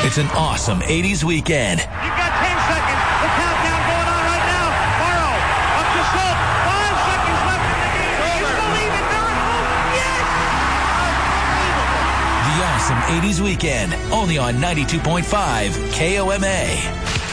It's an awesome 80s weekend. You've got 10 seconds. The countdown going on right now. Morrow up to Schultz. 5 seconds left in the game. Do you believe in miracles? Yes! The awesome 80s weekend, only on 92.5 KOMA.